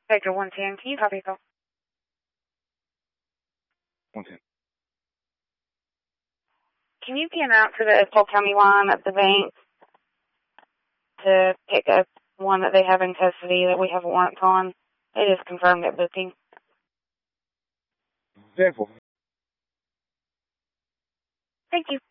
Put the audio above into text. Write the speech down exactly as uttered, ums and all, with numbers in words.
Vector one ten, can you copy a call? one ten. Can you get out to the Polk County line at the bank to pick up one that they have in custody that we have warrants on? They just confirmed that booking. ten four. Thank you.